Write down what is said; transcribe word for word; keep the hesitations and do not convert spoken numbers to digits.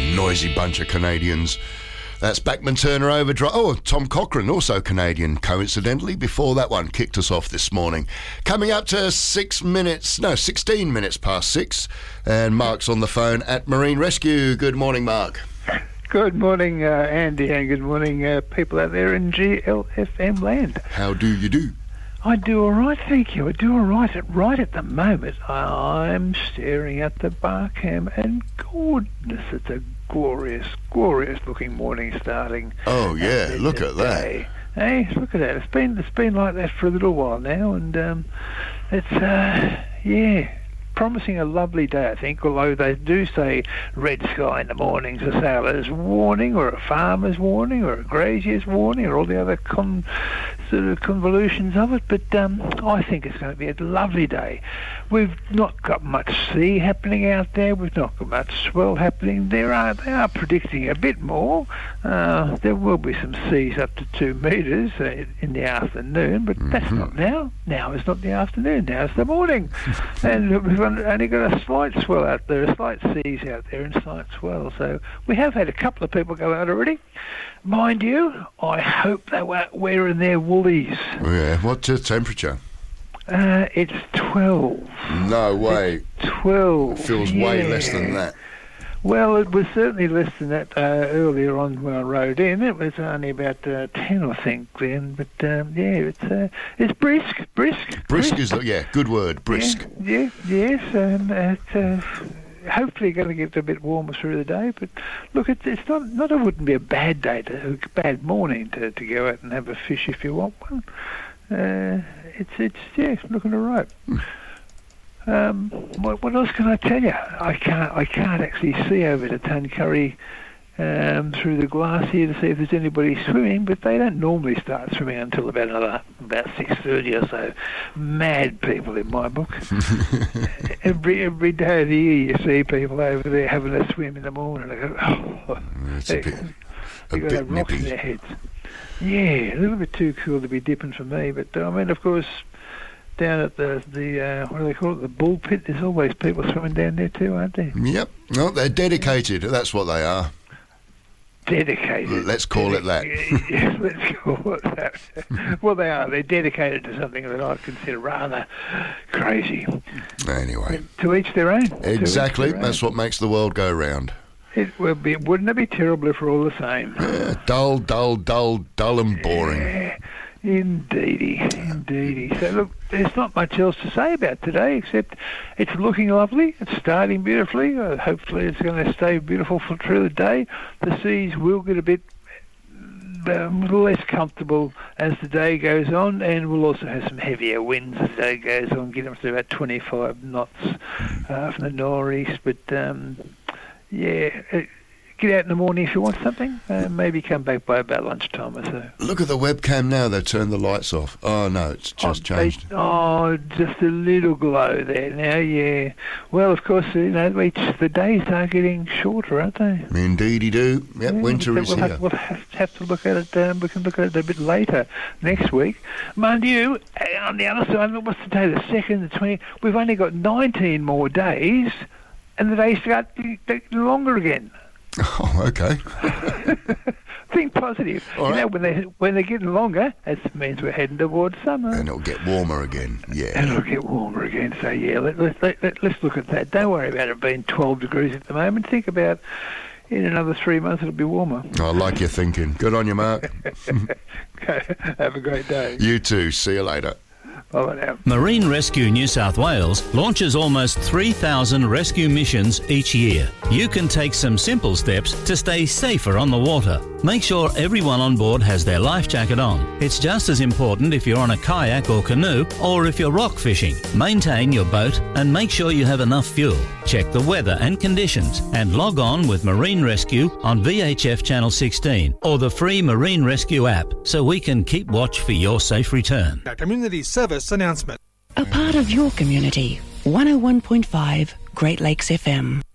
Noisy bunch of Canadians. That's Bachman Turner Overdrive. Oh, Tom Cochrane, also Canadian, coincidentally, before that one kicked us off this morning. Coming up to six minutes, no, sixteen minutes past six, and Mark's on the phone at Marine Rescue. Good morning, Mark. Good morning, uh, Andy, and good morning, uh, people out there in G L F M land. How do you do? I do all right, thank you. I do all right. At, right at the moment, I'm staring at the Barkham, and goodness, it's a glorious, glorious-looking morning starting. Oh yeah, look at that. Hey, look at that. It's been it's been like that for a little while now, and um, it's uh, yeah. promising a lovely day, I think, although they do say red sky in the morning's a sailor's warning, or a farmer's warning, or a grazier's warning, or all the other con- sort of convolutions of it, but um, I think it's going to be a lovely day. We've not got much sea happening out there, we've not got much swell happening. There are, they are predicting a bit more. Uh, there will be some seas up to two metres uh, in the afternoon, but mm-hmm. that's not now. Now it's not the afternoon, now it's the morning. And we've only got a slight swell out there, a slight seas out there, and slight swell. So we have had a couple of people go out already. Mind you, I hope they weren't wearing their woolies. Yeah, what's the temperature? Uh, it's twelve. No way. It's twelve. It feels yeah. way less than that. Well, it was certainly less than that uh, earlier on when I rode in. It was only about uh, ten, I think, then. But um, yeah, it's uh, it's brisk, brisk. Brisk, brisk is, yeah, good word, brisk. Yeah, yeah yes. Um, it's uh, hopefully going to get a bit warmer through the day. But look, it's, it's not, not, it wouldn't be a bad day, to, a bad morning to, to go out and have a fish if you want one. Uh, it's, it's, yeah, it's looking all right. Hmm. Um, what, what else can I tell you? I can't. I can't actually see over to Tuncurry um, through the glass here to see if there's anybody swimming. But they don't normally start swimming until about another about six thirty or so. Mad people in my book. every every day of the year you see people over there having a swim in the morning. I go, oh, it's a bit, a got bit rocks nippy. in their heads. Yeah, a little bit too cool to be dipping for me. But uh, I mean, of course. Down at the, the uh, what do they call it, the bull pit, there's always people swimming down there too, aren't there? Yep. No, they're dedicated. That's what they are. Dedicated. Let's call Dedi- it that. Yes, let's call it that. Well, they are. They're dedicated to something that I consider rather crazy. Anyway. To each their own. Exactly. Their That's own. what makes the world go round. It would be. Wouldn't it be terrible if we're all the same? Yeah, dull, dull, dull, dull and boring. Yeah. Indeedy, indeedy. So look, there's not much else to say about today except it's looking lovely. It's starting beautifully. Uh, hopefully it's going to stay beautiful for, through the day. The seas will get a bit um, less comfortable as the day goes on, and we'll also have some heavier winds as the day goes on, get them to about twenty-five knots uh, from the northeast. But um, yeah. It, Get out in the morning if you want something. Uh, maybe come back by about lunchtime or so. Look at the webcam now. They've turned the lights off. Oh, no, it's just oh, changed. They, oh, just a little glow there now, yeah. Well, of course, you know, we, the days are getting shorter, aren't they? Indeedy do. Yep, yeah, winter we'll is have, here. We'll have, have to look at it. Um, we can look at it a bit later next week. Mind you, on the other side, what's the day? The second, the twentieth. We've only got nineteen more days, and the days start getting longer again. Oh, okay. Think positive. All you right. know, when they when they're getting longer, that means we're heading towards summer. And it'll get warmer again. Yeah. And it'll get warmer again. So yeah, let, let, let, let, let's look at that. Don't worry about it being twelve degrees at the moment. Think about in another three months it'll be warmer. I like your thinking. Good on you, Mark. Have a great day. You too. See you later. Bye now. Marine Rescue New South Wales launches almost three thousand rescue missions each year. You can take some simple steps to stay safer on the water. Make sure everyone on board has their life jacket on. It's just as important if you're on a kayak or canoe or if you're rock fishing. Maintain your boat and make sure you have enough fuel. Check the weather and conditions and log on with Marine Rescue on V H F Channel sixteen or the free Marine Rescue app so we can keep watch for your safe return. A community service announcement. A part of your community. one oh one point five Great Lakes F M.